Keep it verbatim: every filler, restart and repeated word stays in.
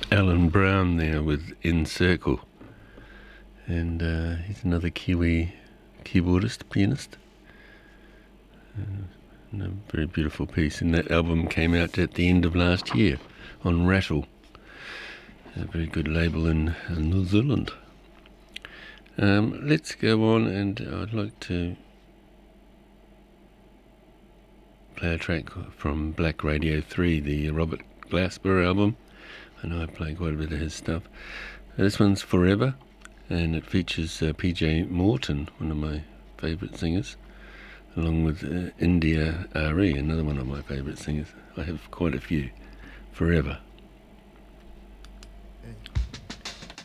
Alan Brown there with In Circle, and uh, he's another Kiwi keyboardist, pianist. Uh, and a very beautiful piece, and that album came out at the end of last year on Rattle, a very good label in uh, New Zealand. Um, let's go on, and I'd like to play a track from Black Radio three, the Robert Glasper album. I know I play quite a bit of his stuff. This one's Forever, and it features uh, P J Morton, one of my favourite singers, along with uh, India Ari, another one of my favourite singers. I have quite a few. Forever.